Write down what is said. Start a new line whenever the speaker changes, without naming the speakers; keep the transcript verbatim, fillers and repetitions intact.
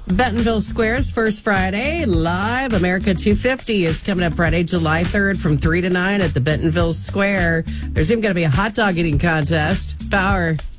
Bentonville Square's First Friday Live. America two fifty is coming up Friday, July third from three to nine at the Bentonville Square. There's even going to be a hot dog eating contest. Power.